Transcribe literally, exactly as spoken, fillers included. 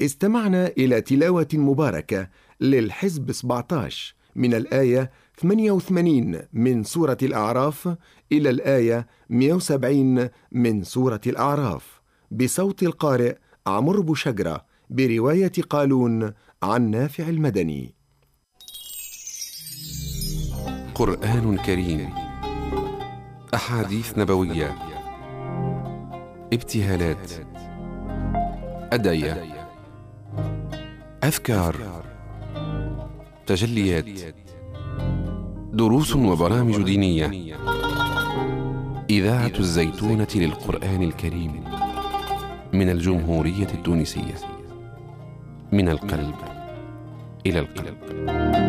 استمعنا إلى تلاوة مباركة للحزب سبعة عشر من الآية ثمانية وثمانين من سورة الأعراف إلى الآية مئة وسبعين من سورة الأعراف، بصوت القارئ عمرو بوشجرة، برواية قالون عن نافع المدني. قرآن كريم، أحاديث نبوية، ابتهالات، أدعية، أذكار، تجليات، دروس وبرامج دينية. إذاعة الزيتونة للقرآن الكريم من الجمهورية التونسية، من القلب إلى القلب.